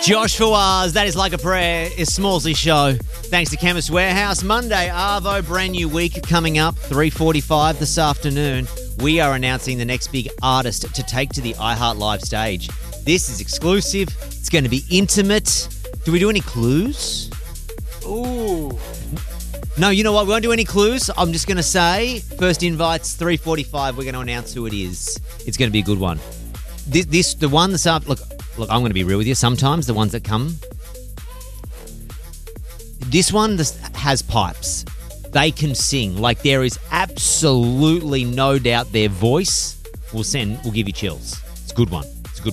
Josh Fawaz, that is Like a Prayer, is Smallsy Show. Thanks to Chemist Warehouse. Monday, Arvo, brand new week coming up, 3:45 this afternoon. We are announcing the next big artist to take to the iHeart Live stage. This is exclusive. It's going to be intimate. Do we do any clues? Ooh. No, you know what? We won't do any clues. I'm just going to say, first invite's 3:45. We're going to announce who it is. It's going to be a good one. The one that's up. Look, I'm going to be real with you. Sometimes the ones that come. This one has pipes. They can sing. Like, there is absolutely no doubt their voice will give you chills. It's a good one.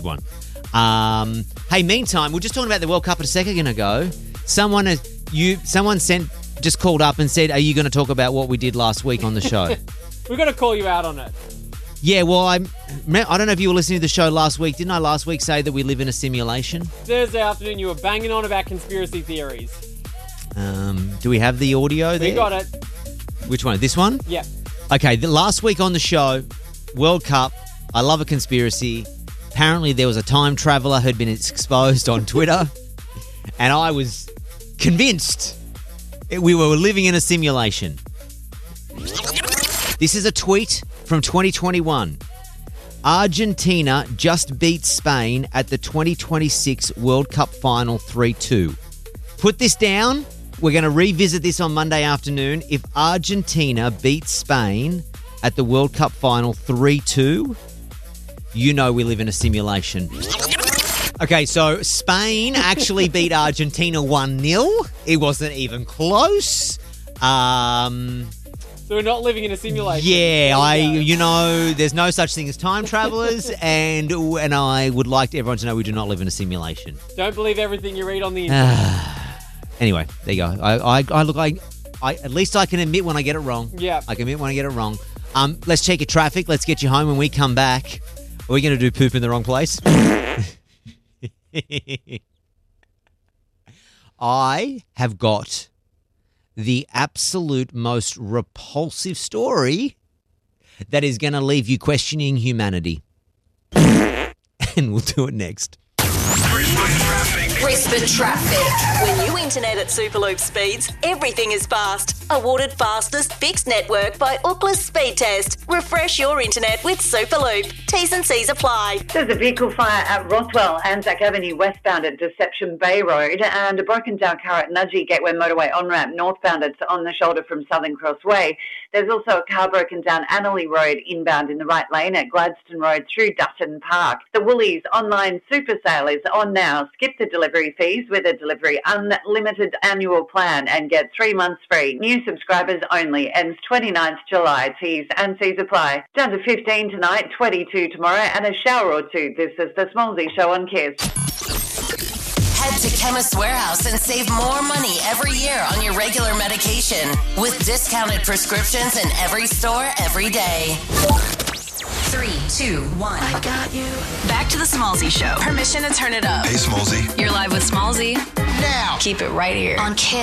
Hey, meantime, we were just talking about the World Cup a second ago. Someone just called up and said, are you going to talk about what we did last week on the show? We're going to call you out on it. Yeah, well, I don't know if you were listening to the show last week. Didn't I last week say that we live in a simulation? Thursday afternoon, you were banging on about conspiracy theories. Do we have the audio there? We got it. Which one? This one? Yeah. Okay, last week on the show, World Cup, I love a conspiracy. Apparently there was a time traveller who'd been exposed on Twitter, and I was convinced we were living in a simulation. This is a tweet from 2021. Argentina just beat Spain at the 2026 World Cup final 3-2. Put this down. We're going to revisit this on Monday afternoon. If Argentina beats Spain at the World Cup final 3-2, you know we live in a simulation. Okay, so Spain actually beat Argentina 1-0. It wasn't even close. So we're not living in a simulation. Yeah, there's no such thing as time travelers, and I would like everyone to know we do not live in a simulation. Don't believe everything you read on the internet. Anyway, there you go. I at least I can admit when I get it wrong. Yeah. I can admit when I get it wrong. Let's check your traffic. Let's get you home. When we come back, are we going to do poop in the wrong place? I have got the absolute most repulsive story that is going to leave you questioning humanity. And we'll do it next. Brisbane Traffic. When you internet at Superloop speeds, everything is fast. Awarded fastest fixed network by Ookla Speed Test. Refresh your internet with Superloop. T's and C's apply. There's a vehicle fire at Rothwell, Anzac Avenue westbound at Deception Bay Road, and a broken down car at Nudgee Gateway Motorway on-ramp northbound at On the Shoulder from Southern Cross Way. There's also a car broken down Annerley Road inbound in the right lane at Gladstone Road through Dutton Park. The Woolies online super sale is on now. Skip the delivery fees with a delivery unlimited annual plan and get 3 months free. New subscribers only. Ends 29th July. T's and C's apply. Down to 15 tonight, 22 tomorrow, and a shower or two. This is the Smallsy Show on Kiss. Head to Chemist Warehouse and save more money every year on your regular medication with discounted prescriptions in every store every day. 3, 2, 1. I got you. Back to the Smallsy Show. Permission to turn it up. Hey, Smallsy. You're live with Smallsy. Now. Keep it right here on Kiss.